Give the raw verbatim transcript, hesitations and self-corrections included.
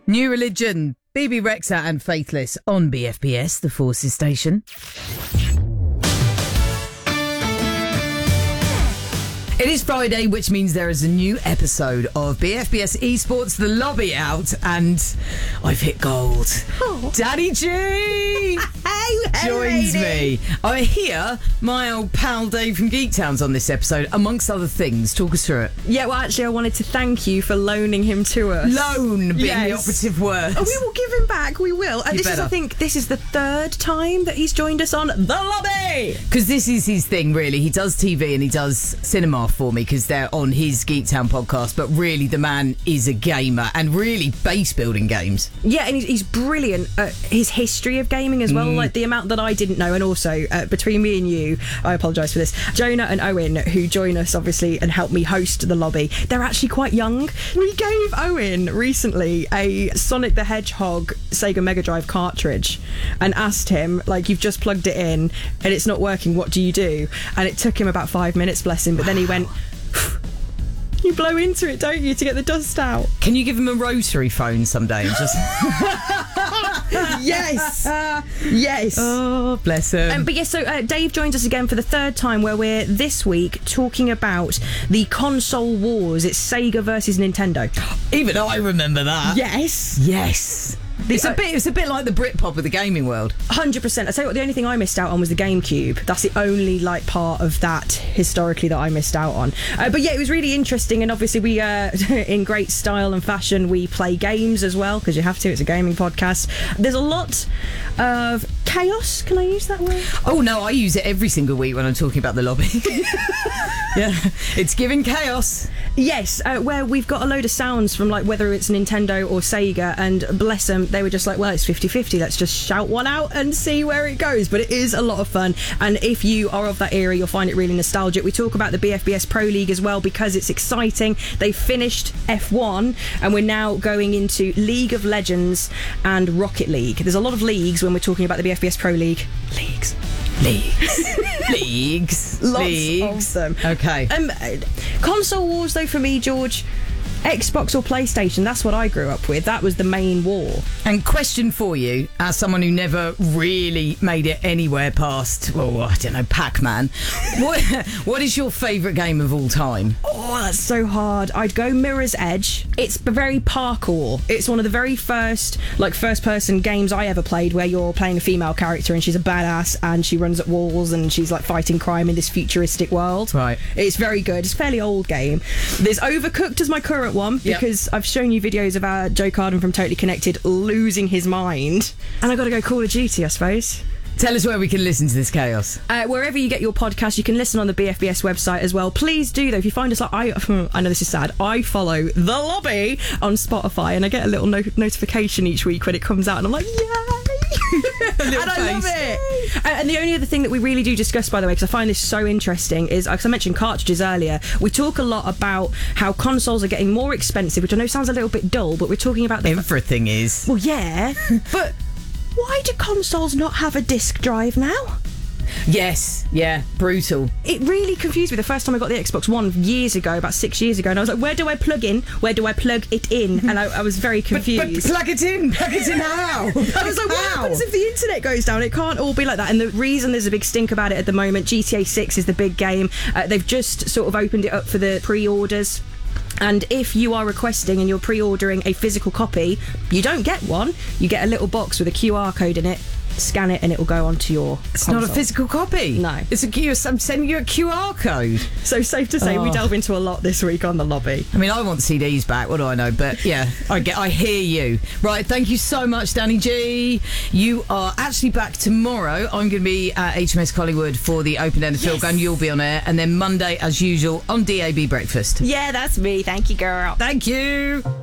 New Religion, B B Rexha and Faithless on B F B S, the Forces station. It is Friday, which means there is a new episode of B F B S Esports The Lobby out, and I've hit gold. Oh. Danny G hey, joins lady. me. I hear my old pal Dave from Geek Town's on this episode, amongst other things. Talk us through it. Yeah, well, actually, I wanted to thank you for loaning him to us. Loan being Yes. the operative word. Oh, we will give him back. We will. And You this is, better. I think, this is the third time that he's joined us on The Lobby. Because this is his thing, really. He does T V and he does cinema for me because they're on his Geek Town podcast, but really the man is a gamer and really base building games. Yeah, and he's, he's brilliant at his history of gaming as well, Mm. like the amount that I didn't know. And also, uh, between me and you, I apologise for this, Jonah and Owen, who join us, obviously, and help me host The Lobby, they're actually quite young. We gave Owen recently a Sonic the Hedgehog Sega Mega Drive cartridge and asked him, like, you've just plugged it in and it's not working, what do you do? And it took him about five minutes, bless him, but then he went... You blow into it, don't you, to get the dust out? Can you give him a rotary phone someday and just... Yes! Yes! Oh, bless him. Um, but yes, so uh, Dave joins us again for the third time, where we're this week talking about the console wars. It's Sega versus Nintendo. Even I remember that. Yes! Yes. It's a bit. It's a bit like the Britpop of the gaming world. one hundred percent. I tell you what, the only thing I missed out on was the GameCube. That's the only like part of that historically that I missed out on. Uh, but yeah, it was really interesting, and obviously we, uh, in great style and fashion, we play games as well because you have to. It's a gaming podcast. There's a lot of chaos. Can I use that word? Oh no, I use it every single week when I'm talking about The Lobby. Yeah, it's giving chaos. Yes, uh, where we've got a load of sounds from like whether it's Nintendo or Sega, and bless them, they were just like, well, it's fifty-fifty, let's just shout one out and see where it goes. But it is a lot of fun, and if you are of that era, you'll find it really nostalgic. We talk about the B F B S Pro League as well because it's exciting. They finished F one and we're now going into League of Legends and Rocket League. There's a lot of leagues when we're talking about the B F B S Pro League. Leagues. Leagues. Leagues. Lots Leagues. of them. Okay. Um, uh, console wars, though, for me, George, Xbox or PlayStation, that's what I grew up with. That was the main war. And question for you, as someone who never really made it anywhere past, well, I don't know, Pac-Man, what, what is your favourite game of all time? Oh, that's so hard. I'd go Mirror's Edge. It's very parkour. It's one of the very first, like, first-person games I ever played where you're playing a female character and she's a badass and she runs at walls and she's, like, fighting crime in this futuristic world. Right. It's very good. It's a fairly old game. There's Overcooked as my current one because yep. I've shown you videos of our Joe Carden from Totally Connected losing his mind. And I got to go Call of Duty, I suppose. Tell us where we can listen to this chaos. Uh, wherever you get your podcast, you can listen on the B F B S website as well. Please do, though. If you find us, like I, I know this is sad, I follow The Lobby on Spotify, and I get a little no- notification each week when it comes out, and I'm like, yay! And I face. love it. Uh, and the only other thing that we really do discuss, by the way, because I find this so interesting, is, because I mentioned cartridges earlier, we talk a lot about how consoles are getting more expensive, which I know sounds a little bit dull, but we're talking about the... Everything is. Well, yeah, but... Why do consoles not have a disc drive now? Yes, yeah, brutal. It really confused me the first time I got the Xbox One years ago, about six years ago, and I was like, where do I plug in? Where do I plug it in? And I, I was very confused. But, but plug it in! Plug it in how? I was like, what How? happens if the internet goes down? It can't all be like that. And the reason there's a big stink about it at the moment, G T A six is the big game. Uh, they've just sort of opened it up for the pre-orders. And if you are requesting and you're pre-ordering a physical copy, you don't get one. You get a little box with a Q R code in it. Scan it and it will go onto your It's console. not a physical copy. No. It's a Q. I'm sending you a Q R code. So safe to say, we Oh. delve into a lot this week on The Lobby. I mean, I want C Ds back. What do I know? But yeah, I get. I hear you. Right. Thank you so much, Danny G. You are actually back tomorrow. I'm going to be at H M S Collingwood for the Open End of Field Yes. Gun. You'll be on air, and then Monday, as usual, on D A B Breakfast. Yeah, that's me. Thank you, girl. Thank you.